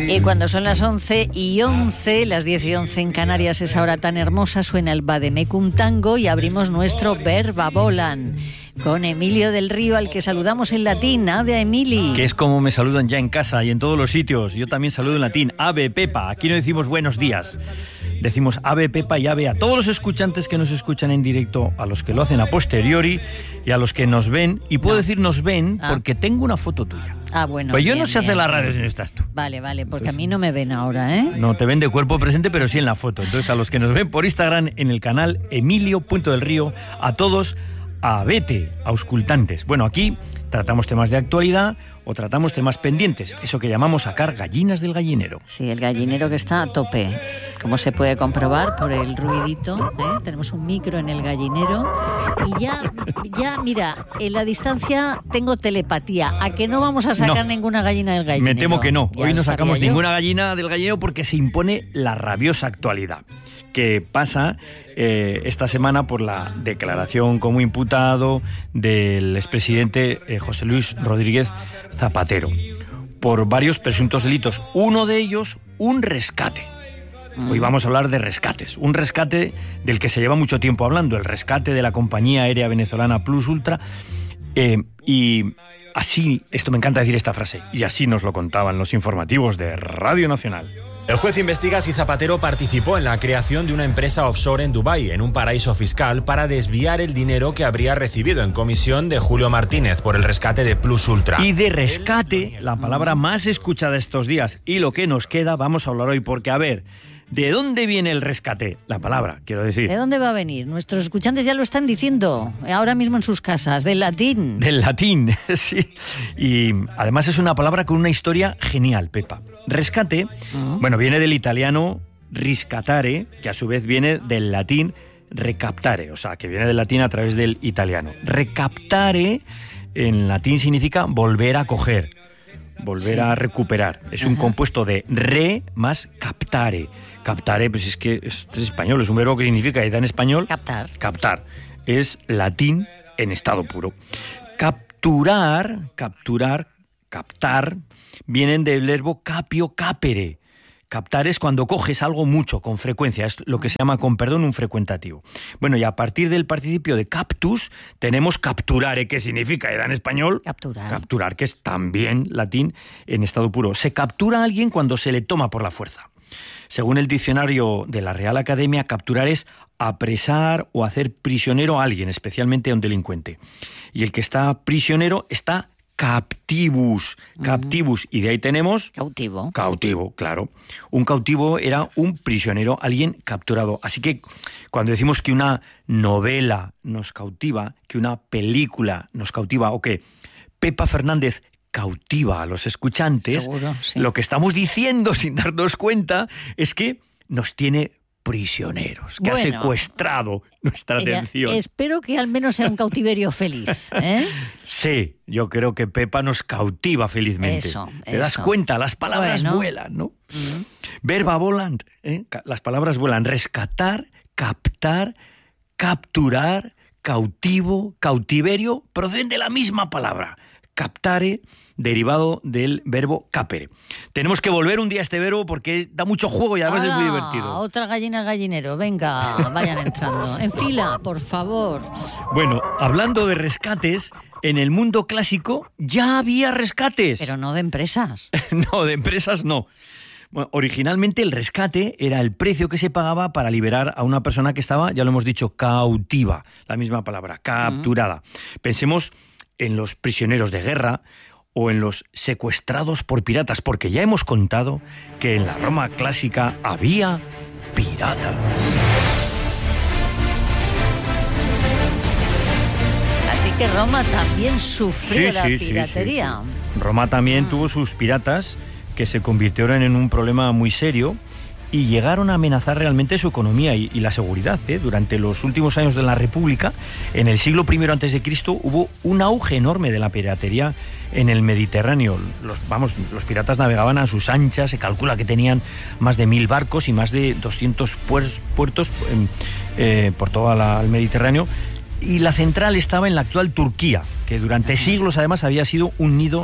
Y cuando son las 11:11, las 10:11 en Canarias, esa hora tan hermosa, suena el Vademecum Tango y abrimos nuestro Verba Volant con Emilio del Río, al que saludamos en latín. Ave Emili. Que es como me saludan ya en casa y en todos los sitios. Yo también saludo en latín. Ave Pepa. Aquí no decimos buenos días. Decimos Ave Pepa y Ave a todos los escuchantes que nos escuchan en directo, a los que lo hacen a posteriori y a los que nos ven. Y puedo decir nos ven porque tengo una foto tuya. Bueno. Pues yo bien, no sé bien, hacer la radio si no estás tú. Vale, porque a mí no me ven ahora, ¿eh? No te ven de cuerpo presente, pero sí en la foto. Entonces, a los que nos ven por Instagram, en el canal Emilio.delrío, a todos, a vete, auscultantes. Bueno, aquí tratamos temas de actualidad o tratamos temas pendientes, eso que llamamos sacar gallinas del gallinero. Sí, el gallinero que está a tope, como se puede comprobar por el ruidito, ¿eh? Tenemos un micro en el gallinero y ya mira, en la distancia tengo telepatía, a que no vamos a sacar ninguna gallina del gallinero. Me temo que no, ya hoy no sacamos yo. ninguna gallina del gallinero porque se impone la rabiosa actualidad que pasa esta semana por la declaración como imputado del expresidente José Luis Rodríguez Zapatero por varios presuntos delitos. Uno de ellos, un rescate. Hoy vamos a hablar de rescates. Un rescate del que se lleva mucho tiempo hablando, el rescate de la compañía aérea venezolana Plus Ultra. Y así, esto me encanta decir esta frase, y así nos lo contaban los informativos de Radio Nacional. El juez investiga si Zapatero participó en la creación de una empresa offshore en Dubái, en un paraíso fiscal, para desviar el dinero que habría recibido en comisión de Julio Martínez por el rescate de Plus Ultra. Y de rescate, la palabra más escuchada estos días, y lo que nos queda, vamos a hablar hoy, porque a ver, ¿de dónde viene el rescate? La palabra, quiero decir. ¿De dónde va a venir? Nuestros escuchantes ya lo están diciendo ahora mismo en sus casas, del latín. Del latín, sí. Y además es una palabra con una historia genial, Pepa. Rescate, bueno, viene del italiano riscatare, que a su vez viene del latín recaptare, o sea, que viene del latín a través del italiano. Recaptare en latín significa volver a coger, volver a recuperar. Es un compuesto de re más captare. Captare, pues es que es español, es un verbo que significa, y da en español, captar. Captar. Es latín en estado puro. Capturar, captar, vienen del verbo capio capere. Captar es cuando coges algo mucho, con frecuencia, es lo que se llama, con perdón, un frecuentativo. Bueno, y a partir del participio de captus tenemos capturare, que significa, y da en español, capturar, que es también latín en estado puro. Se captura a alguien cuando se le toma por la fuerza. Según el diccionario de la Real Academia, capturar es apresar o hacer prisionero a alguien, especialmente a un delincuente. Y el que está prisionero está captivus, y de ahí tenemos... Cautivo, claro. Un cautivo era un prisionero, alguien capturado. Así que cuando decimos que una novela nos cautiva, que una película nos cautiva, o que Pepa Fernández cautiva a los escuchantes, seguro, sí. Lo que estamos diciendo sin darnos cuenta es que nos tiene prisioneros, que ha secuestrado nuestra atención. Espero que al menos sea un cautiverio feliz, ¿eh? Sí, yo creo que Pepa nos cautiva felizmente. ¿Te das cuenta? Las palabras vuelan, ¿no? Verba volant, las palabras vuelan. Rescatar, captar, capturar, cautivo, cautiverio, proceden de la misma palabra. Captare, derivado del verbo capere. Tenemos que volver un día a este verbo porque da mucho juego y además es muy divertido. Otra gallina gallinero, venga, vayan entrando. En fila, por favor. Bueno, hablando de rescates, en el mundo clásico ya había rescates. Pero no de empresas. No, de empresas no. Bueno, originalmente el rescate era el precio que se pagaba para liberar a una persona que estaba, ya lo hemos dicho, cautiva. La misma palabra, capturada. Pensemos en los prisioneros de guerra o en los secuestrados por piratas, porque ya hemos contado que en la Roma clásica había piratas. Así que Roma también sufrió la piratería. Sí. Roma también tuvo sus piratas que se convirtieron en un problema muy serio y llegaron a amenazar realmente su economía y la seguridad. Durante los últimos años de la República, en el siglo I a.C., hubo un auge enorme de la piratería en el Mediterráneo. Los piratas navegaban a sus anchas, se calcula que tenían más de 1000 barcos y más de 200 puertos por todo el Mediterráneo. Y la central estaba en la actual Turquía, que durante siglos además había sido un nido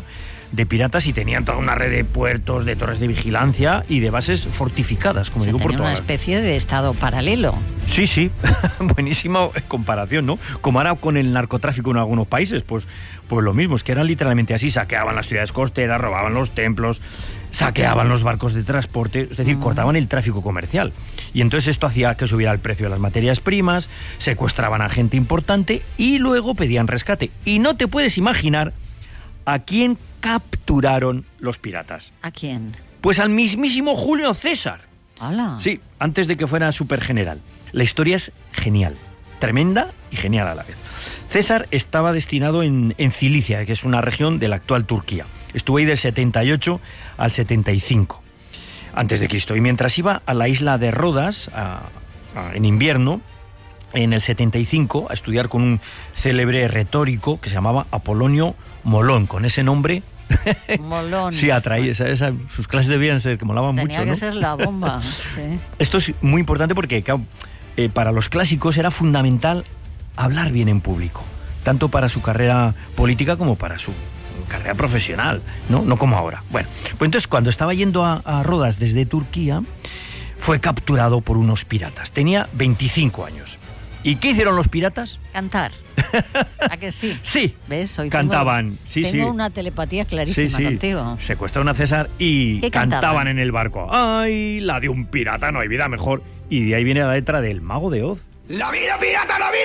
de piratas y tenían toda una red de puertos, de torres de vigilancia y de bases fortificadas, como digo, por tenía toda una especie de estado paralelo. Sí, buenísima comparación, ¿no? Como ahora con el narcotráfico en algunos países, pues lo mismo, es que eran literalmente así, saqueaban las ciudades costeras, robaban los templos, saqueaban los barcos de transporte, es decir, cortaban el tráfico comercial. Y entonces esto hacía que subiera el precio de las materias primas, secuestraban a gente importante y luego pedían rescate. Y no te puedes imaginar a quién capturaron los piratas. ¿A quién? Pues al mismísimo Julio César. ¡Hala! Sí, antes de que fuera supergeneral. La historia es genial, tremenda y genial a la vez. César estaba destinado en Cilicia, que es una región de la actual Turquía. Estuvo ahí del 78 al 75 antes de Cristo. Y mientras iba a la isla de Rodas en invierno, en el 75, a estudiar con un célebre retórico que se llamaba Apolonio Molón, con ese nombre. Molón. Sí, atraía. Sus clases debían ser que molaban mucho, ¿no? Tenía que ser la bomba, sí. Esto es muy importante porque para los clásicos era fundamental hablar bien en público, tanto para su carrera política como para su carrera profesional, no como ahora. Bueno, pues entonces cuando estaba yendo a Rodas desde Turquía, fue capturado por unos piratas. Tenía 25 años. ¿Y qué hicieron los piratas? Cantar. ¿A que sí? Sí. ¿Ves? Hoy cantaban. Tengo una telepatía clarísima contigo. Secuestraron a César y cantaban en el barco. ¡Ay, la de un pirata! No hay vida mejor. Y de ahí viene la letra del Mago de Oz. ¡La vida pirata, la vida!